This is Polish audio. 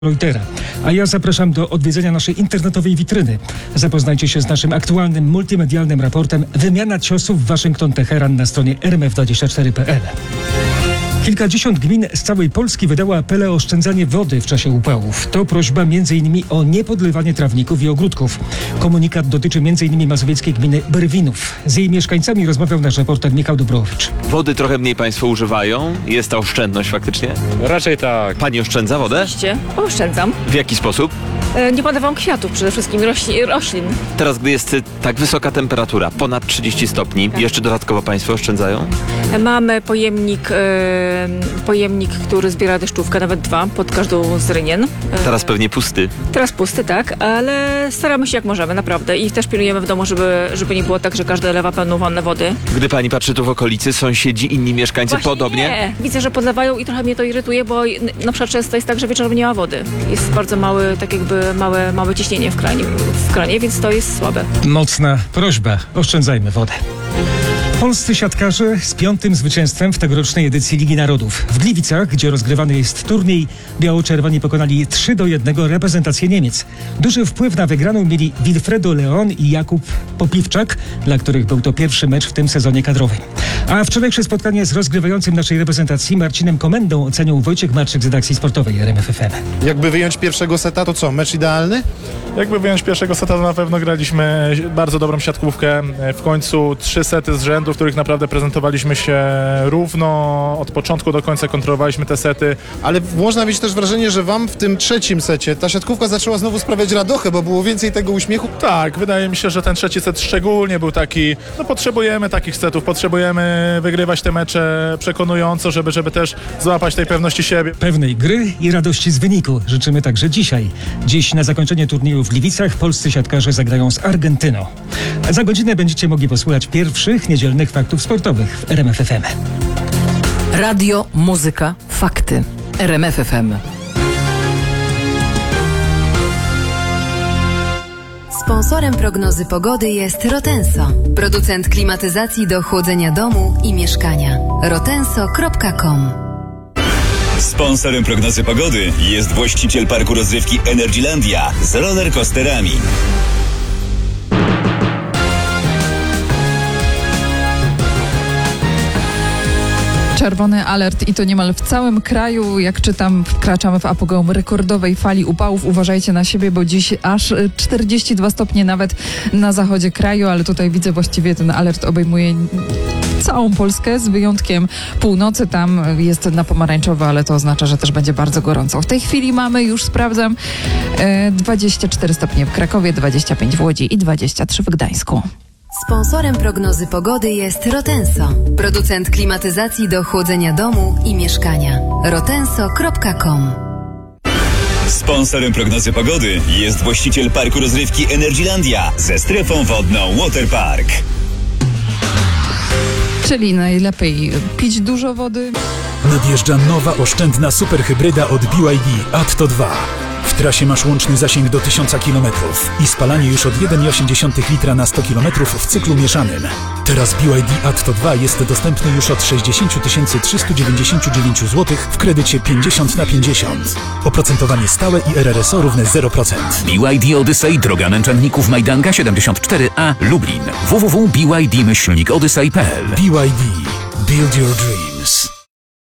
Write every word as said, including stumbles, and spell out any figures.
Reutera. A ja zapraszam do odwiedzenia naszej internetowej witryny. Zapoznajcie się z naszym aktualnym, multimedialnym raportem Wymiana ciosów Waszyngton-Teheran na stronie r m f dwadzieścia cztery kropka p l. Kilkadziesiąt gmin z całej Polski wydało apele o oszczędzanie wody w czasie upałów. To prośba między innymi o niepodlewanie trawników i ogródków. Komunikat dotyczy między innymi mazowieckiej gminy Brwinów. Z jej mieszkańcami rozmawiał nasz reporter Michał Dobrowicz. Wody trochę mniej państwo używają? Jest ta oszczędność faktycznie? Raczej tak. Pani oszczędza wodę? Oczywiście, oszczędzam. W jaki sposób? E, nie podawam kwiatów, przede wszystkim roślin. roślin. Teraz, gdy jest tak wysoka temperatura, ponad trzydzieści stopni, Tak. jeszcze dodatkowo państwo oszczędzają? E, mamy pojemnik, e, pojemnik, który zbiera deszczówkę, nawet dwa, pod każdą z rynien. E, Teraz pewnie pusty. Teraz pusty, tak, ale staramy się jak możemy, naprawdę. I też pilnujemy w domu, żeby, żeby nie było tak, że każdy lewa pełną wannę wody. Gdy pani patrzy tu w okolicy, sąsiedzi, inni mieszkańcy Właśnie podobnie? Nie, widzę, że podlewają i trochę mnie to irytuje, bo n- na przykład często jest tak, że wieczorem nie ma wody. Jest bardzo mały, tak jakby małe, małe ciśnienie w kranie, w kranie, więc to jest słabe. Mocna prośba. Oszczędzajmy wodę. Polscy siatkarze z piątym zwycięstwem w tegorocznej edycji Ligi Narodów. W Gliwicach, gdzie rozgrywany jest turniej, biało-czerwoni pokonali trzy do jednego reprezentację Niemiec. Duży wpływ na wygraną mieli Wilfredo Leon i Jakub Popiwczak, dla których był to pierwszy mecz w tym sezonie kadrowym. A wczorajsze spotkanie z rozgrywającym naszej reprezentacji Marcinem Komendą ocenił Wojciech Marczyk z redakcji sportowej R M F F M. Jakby wyjąć pierwszego seta, to co? Mecz idealny? Jakby wyjąć pierwszego seta, to na pewno graliśmy bardzo dobrą siatkówkę. W końcu trzy sety z rzędu, w których naprawdę prezentowaliśmy się równo. Od początku do końca kontrolowaliśmy te sety. Ale można mieć też wrażenie, że wam w tym trzecim secie ta siatkówka zaczęła znowu sprawiać radochę, bo było więcej tego uśmiechu. Tak, wydaje mi się, że ten trzeci set szczególnie był taki, no potrzebujemy takich setów, potrzebujemy wygrywać te mecze przekonująco, żeby, żeby też złapać tej pewności siebie. Pewnej gry i radości z wyniku życzymy także dzisiaj. Dziś na zakończenie turnieju w Gliwicach polscy siatkarze zagrają z Argentyną. A za godzinę będziecie mogli posłuchać pierwszych niedzielnych faktów sportowych w R M F F M. Radio, muzyka, fakty. R M F F M. Sponsorem prognozy pogody jest Rotenso, producent klimatyzacji do chłodzenia domu i mieszkania. rotenso kropka com. Sponsorem prognozy pogody jest właściciel parku rozrywki Energylandia z rollercoasterami. Czerwony alert i to niemal w całym kraju. Jak czytam, wkraczamy w apogeum rekordowej fali upałów. Uważajcie na siebie, bo dziś aż czterdzieści dwa stopnie nawet na zachodzie kraju, ale tutaj widzę właściwie ten alert obejmuje całą Polskę z wyjątkiem północy. Tam jest na pomarańczowo, ale to oznacza, że też będzie bardzo gorąco. W tej chwili mamy, już sprawdzam, dwadzieścia cztery stopnie w Krakowie, dwadzieścia pięć w Łodzi i dwadzieścia trzy w Gdańsku. Sponsorem prognozy pogody jest Rotenso, producent klimatyzacji do chłodzenia domu i mieszkania. rotenso kropka com. Sponsorem prognozy pogody jest właściciel parku rozrywki Energylandia ze strefą wodną Waterpark. Czyli najlepiej pić dużo wody. Nadjeżdża nowa, oszczędna superhybryda od B Y D Atto dwa. W trasie masz łączny zasięg do tysiąca kilometrów i spalanie już od jeden przecinek osiem litra na sto kilometrów w cyklu mieszanym. Teraz B Y D Atto dwa jest dostępny już od sześćdziesiąt tysięcy trzysta dziewięćdziesiąt dziewięć złotych w kredycie pięćdziesiąt na pięćdziesiąt. Oprocentowanie stałe i R R S O równe zero procent. B Y D Odyssey, droga Męczarników Majdanka siedemdziesiąt cztery A, Lublin. w w w kropka b y d myślnik odyssey kropka p l. B Y D. Build your dreams.